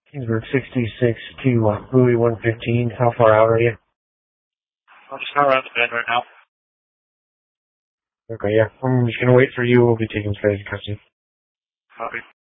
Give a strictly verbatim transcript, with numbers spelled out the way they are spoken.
Kingsburg sixty-six to uh, Louis one fifteen. How far out are you? I'm just not around the bend right now. Okay, yeah. I'm just going to wait for you. We'll be taking straight to custody. Copy.